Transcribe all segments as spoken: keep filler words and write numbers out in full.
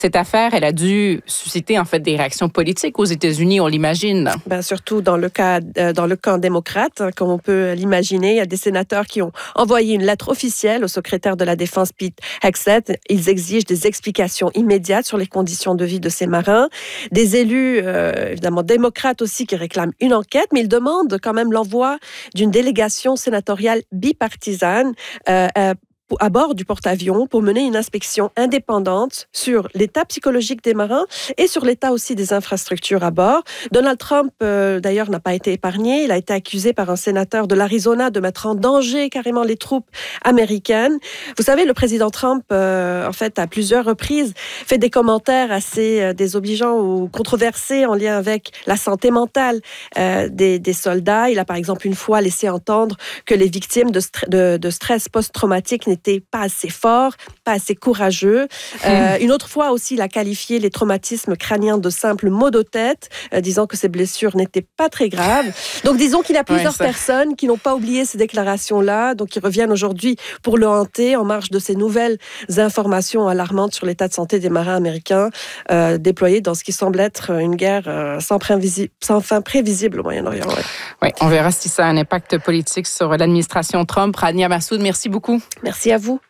Cette affaire, elle a dû susciter en fait des réactions politiques aux États-Unis, on l'imagine. Ben, surtout dans le cas, euh, dans le camp démocrate, hein, comme on peut l'imaginer, il y a des sénateurs qui ont envoyé une lettre officielle au secrétaire de la Défense, Pete Hegseth. Ils exigent des explications immédiates sur les conditions de vie de ces marins. Des élus, euh, évidemment démocrates aussi, qui réclament une enquête, mais ils demandent quand même l'envoi d'une délégation sénatoriale bipartisane euh, euh, à bord du porte-avions pour mener une inspection indépendante sur l'état psychologique des marins et sur l'état aussi des infrastructures à bord. Donald Trump, euh, d'ailleurs, n'a pas été épargné. Il a été accusé par un sénateur de l'Arizona de mettre en danger carrément les troupes américaines. Vous savez, le président Trump, euh, en fait, à plusieurs reprises, fait des commentaires assez euh, désobligeants ou controversés en lien avec la santé mentale euh, des, des soldats. Il a, par exemple, une fois laissé entendre que les victimes de, st- de, de stress post-traumatique n'étaient pas assez fort, pas assez courageux. Euh, une autre fois aussi, il a qualifié les traumatismes crâniens de simples maux de tête, euh, disant que ces blessures n'étaient pas très graves. Donc, disons qu'il y a plusieurs ouais, personnes qui n'ont pas oublié ces déclarations-là, donc qui reviennent aujourd'hui pour le hanter en marge de ces nouvelles informations alarmantes sur l'état de santé des marins américains euh, déployés dans ce qui semble être une guerre euh, sans, prévisi- sans fin prévisible au Moyen-Orient. Ouais. Ouais, on verra si ça a un impact politique sur l'administration Trump. Rania Massoud, merci beaucoup. Merci à vous.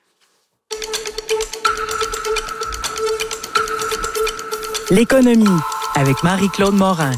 L'économie avec Marie-Claude Morin.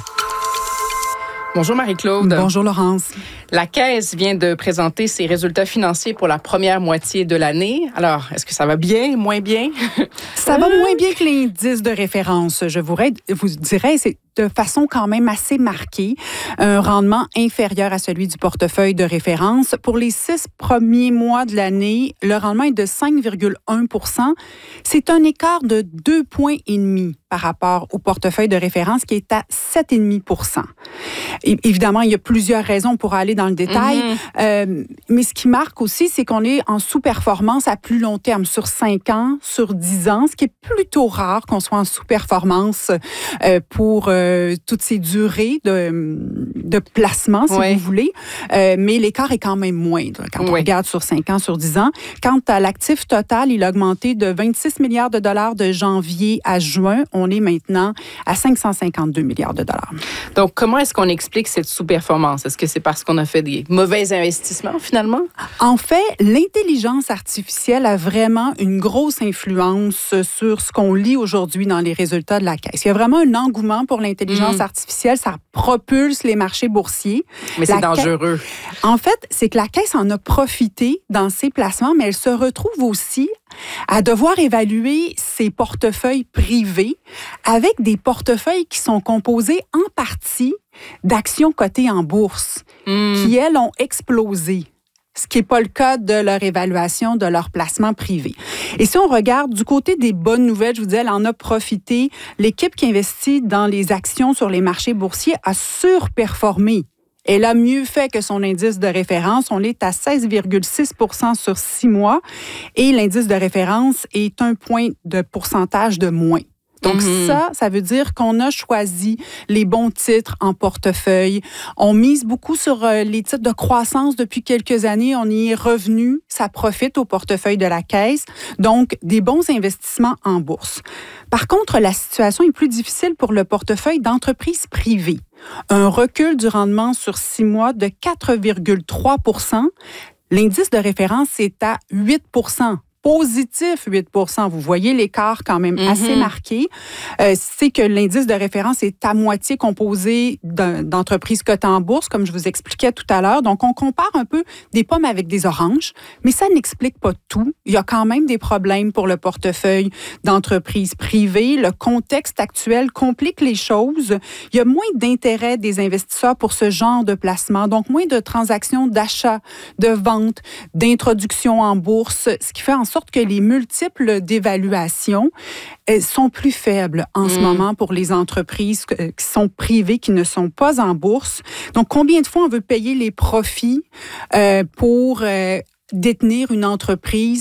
Bonjour Marie-Claude. Bonjour Laurence. La Caisse vient de présenter ses résultats financiers pour la première moitié de l'année. Alors, est-ce que ça va bien, moins bien? Ça va moins bien que l'indice de référence. Je vous, vous dirais, c'est de façon quand même assez marquée, un rendement inférieur à celui du portefeuille de référence. Pour les six premiers mois de l'année, le rendement est de cinq virgule un pour cent. C'est un écart de deux points et demi par rapport au portefeuille de référence qui est à sept virgule cinq pour cent. Et, évidemment, il y a plusieurs raisons pour aller dans le détail, mm-hmm. euh, mais ce qui marque aussi, c'est qu'on est en sous-performance à plus long terme, sur cinq ans, sur dix ans, ce qui est plutôt rare qu'on soit en sous-performance euh, pour euh, toutes ces durées de, de placement, si oui. vous voulez, euh, mais l'écart est quand même moindre quand oui. on regarde sur cinq ans, sur dix ans. Quant à l'actif total, il a augmenté de vingt-six milliards de dollars de janvier à juin. On est maintenant à cinq cent cinquante-deux milliards de dollars. Donc, comment est-ce qu'on explique cette sous-performance? Est-ce que c'est parce qu'on a fait des mauvais investissements, finalement? En fait, l'intelligence artificielle a vraiment une grosse influence sur ce qu'on lit aujourd'hui dans les résultats de la Caisse. Il y a vraiment un engouement pour l'intelligence mmh. artificielle. Ça propulse les marchés boursiers. Mais c'est la dangereux. Ca... En fait, c'est que la Caisse en a profité dans ses placements, mais elle se retrouve aussi à devoir évaluer ses portefeuilles privés avec des portefeuilles qui sont composés en partie d'actions cotées en bourse, mmh. qui, elles, ont explosé. Ce qui n'est pas le cas de leur évaluation de leur placement privé. Et si on regarde du côté des bonnes nouvelles, je vous disais, elle en a profité. L'équipe qui investit dans les actions sur les marchés boursiers a surperformé. Elle a mieux fait que son indice de référence. On est à seize virgule six pour cent sur six mois et l'indice de référence est un point de pourcentage de moins. Donc mm-hmm. ça, ça veut dire qu'on a choisi les bons titres en portefeuille. On mise beaucoup sur euh, les titres de croissance depuis quelques années. On y est revenu. Ça profite au portefeuille de la Caisse. Donc, des bons investissements en bourse. Par contre, la situation est plus difficile pour le portefeuille d'entreprises privées. Un recul du rendement sur six mois de quatre virgule trois pour cent. L'indice de référence est à huit pour cent. Positif huit pour cent. Vous voyez l'écart quand même mm-hmm. assez marqué. Euh, c'est que l'indice de référence est à moitié composé d'un, d'entreprises cotées en bourse, comme je vous expliquais tout à l'heure. Donc, on compare un peu des pommes avec des oranges, mais ça n'explique pas tout. Il y a quand même des problèmes pour le portefeuille d'entreprises privées. Le contexte actuel complique les choses. Il y a moins d'intérêt des investisseurs pour ce genre de placement, donc moins de transactions d'achat, de vente, d'introduction en bourse, ce qui fait en sorte que les multiples d'évaluation euh, sont plus faibles en mmh. ce moment pour les entreprises euh, qui sont privées, qui ne sont pas en bourse. Donc, combien de fois on veut payer les profits euh, pour euh, détenir une entreprise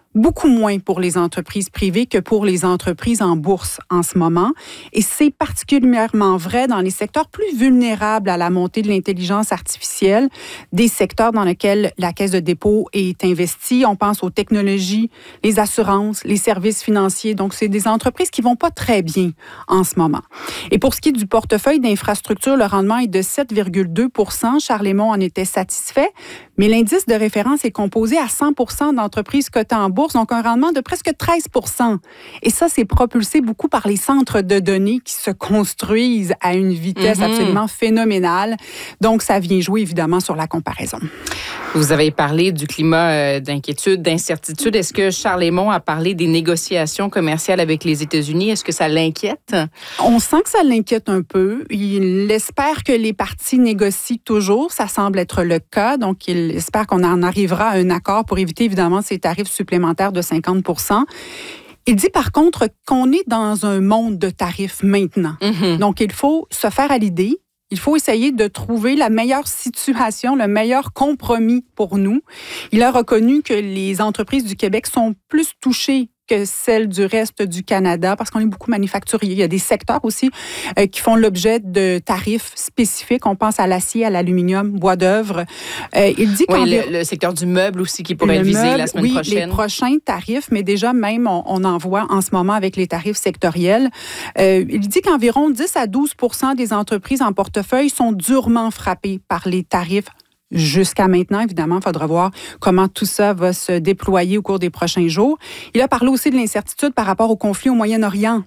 beaucoup moins pour les entreprises privées que pour les entreprises en bourse en ce moment. Et c'est particulièrement vrai dans les secteurs plus vulnérables à la montée de l'intelligence artificielle, des secteurs dans lesquels la Caisse de dépôt est investie. On pense aux technologies, les assurances, les services financiers. Donc, c'est des entreprises qui vont pas très bien en ce moment. Et pour ce qui est du portefeuille d'infrastructure, le rendement est de sept virgule deux pour cent. Charles-Hémond en était satisfait, mais l'indice de référence est composé à cent pour cent d'entreprises cotées en bourse, donc un rendement de presque treize pour cent. Et ça, c'est propulsé beaucoup par les centres de données qui se construisent à une vitesse mm-hmm. absolument phénoménale. Donc, ça vient jouer évidemment sur la comparaison. Vous avez parlé du climat d'inquiétude, d'incertitude. Est-ce que Charles-Hémond a parlé des négociations commerciales avec les États-Unis? Est-ce que ça l'inquiète? On sent que ça l'inquiète un peu. Il espère que les parties négocient toujours. Ça semble être le cas. Donc, il espère qu'on en arrivera à un accord pour éviter évidemment ces tarifs supplémentaires de cinquante pour cent. Il dit par contre qu'on est dans un monde de tarifs maintenant. Mm-hmm. Donc, il faut se faire à l'idée. Il faut essayer de trouver la meilleure situation, le meilleur compromis pour nous. Il a reconnu que les entreprises du Québec sont plus touchées que celles du reste du Canada, parce qu'on est beaucoup manufacturier. Il y a des secteurs aussi euh, qui font l'objet de tarifs spécifiques. On pense à l'acier, à l'aluminium, bois d'œuvre. Euh, il dit oui, le, le secteur du meuble aussi qui pourrait être visé meuble, la semaine oui, prochaine. Oui, les prochains tarifs, mais déjà même, on, on en voit en ce moment avec les tarifs sectoriels. Euh, il dit qu'environ dix à douze pour cent des entreprises en portefeuille sont durement frappées par les tarifs. Jusqu'à maintenant, évidemment, il faudra voir comment tout ça va se déployer au cours des prochains jours. Il a parlé aussi de l'incertitude par rapport au conflit au Moyen-Orient.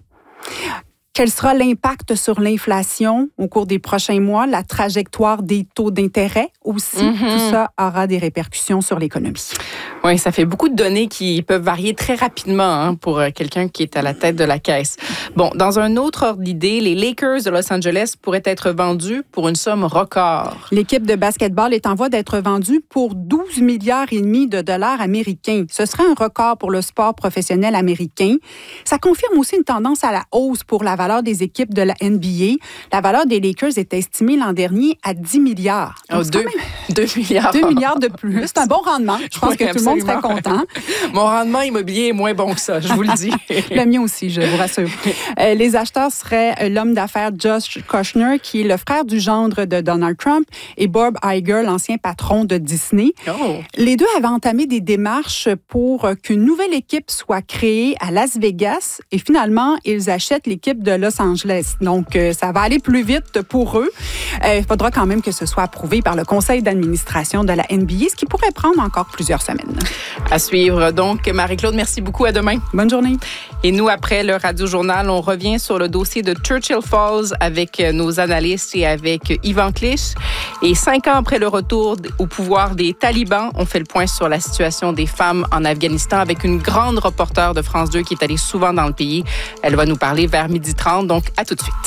Quel sera l'impact sur l'inflation au cours des prochains mois, la trajectoire des taux d'intérêt aussi? Mm-hmm. Tout ça aura des répercussions sur l'économie. Oui, ça fait beaucoup de données qui peuvent varier très rapidement hein, pour quelqu'un qui est à la tête de la caisse. Bon, dans un autre ordre d'idée, les Lakers de Los Angeles pourraient être vendus pour une somme record. L'équipe de basketball est en voie d'être vendue pour douze milliards et demi de dollars américains. Ce serait un record pour le sport professionnel américain. Ça confirme aussi une tendance à la hausse pour la valeur des équipes de la N B A. La valeur des Lakers est estimée l'an dernier à dix milliards. Oh, deux, même... deux milliards. deux milliards de plus. C'est un bon rendement. Je pense oui, que absolument. Tout le monde serait content. Mon rendement immobilier est moins bon que ça, je vous le dis. Le mien aussi, je vous rassure. Euh, les acheteurs seraient l'homme d'affaires Josh Kushner, qui est le frère du gendre de Donald Trump, et Bob Iger, l'ancien patron de Disney. Oh. Les deux avaient entamé des démarches pour qu'une nouvelle équipe soit créée à Las Vegas, et finalement, ils achètent l'équipe de Los Angeles. Donc, euh, ça va aller plus vite pour eux. Euh, il faudra quand même que ce soit approuvé par le conseil d'administration de la N B A, ce qui pourrait prendre encore plusieurs semaines. À suivre. Donc, Marie-Claude, merci beaucoup. À demain. Bonne journée. Et nous, après le Radio-Journal, on revient sur le dossier de Churchill Falls avec nos analystes et avec Yvan Clich. Et cinq ans après le retour au pouvoir des talibans, on fait le point sur la situation des femmes en Afghanistan avec une grande reporter de France deux qui est allée souvent dans le pays. Elle va nous parler vers midi trente, donc à tout de suite.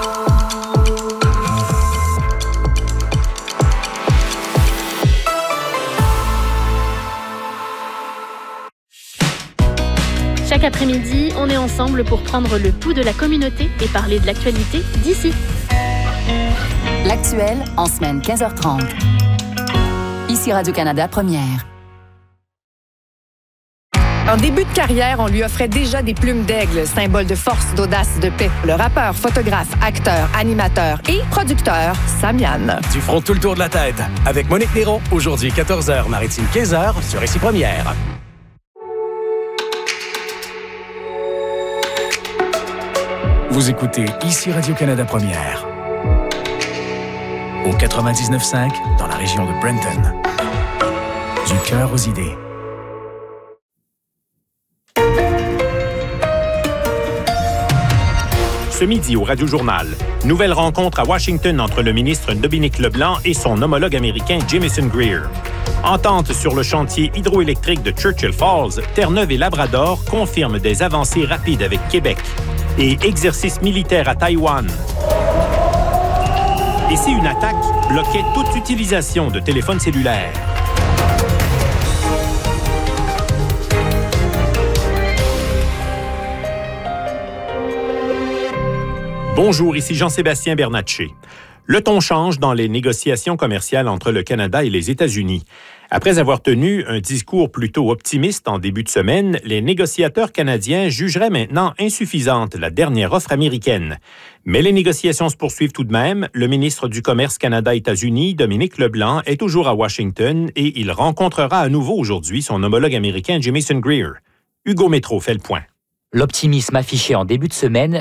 Chaque après-midi, on est ensemble pour prendre le pouls de la communauté et parler de l'actualité d'ici. L'actuel en semaine quinze heures trente. Ici Radio-Canada Première. En début de carrière, on lui offrait déjà des plumes d'aigle, symbole de force, d'audace, de paix. Le rappeur, photographe, acteur, animateur et producteur, Samian. Du front tout le tour de la tête. Avec Monique Néron, aujourd'hui quatorze heures, Maritime quinze heures, sur Ici Première. Vous écoutez Ici Radio-Canada Première. Au quatre-vingt-dix-neuf virgule cinq, dans la région de Brenton. Du cœur aux idées. Ce midi au Radio-Journal, nouvelle rencontre à Washington entre le ministre Dominique Leblanc et son homologue américain Jamieson Greer. Entente sur le chantier hydroélectrique de Churchill Falls, Terre-Neuve et Labrador confirment des avancées rapides avec Québec. Et exercice militaire à Taïwan. Et si une attaque bloquait toute utilisation de téléphone cellulaire? Bonjour, ici Jean-Sébastien Bernatchez. Le ton change dans les négociations commerciales entre le Canada et les États-Unis. Après avoir tenu un discours plutôt optimiste en début de semaine, les négociateurs canadiens jugeraient maintenant insuffisante la dernière offre américaine. Mais les négociations se poursuivent tout de même. Le ministre du Commerce Canada-États-Unis, Dominic Leblanc, est toujours à Washington et il rencontrera à nouveau aujourd'hui son homologue américain Jamieson Greer. Hugo Métro fait le point. L'optimisme affiché en début de semaine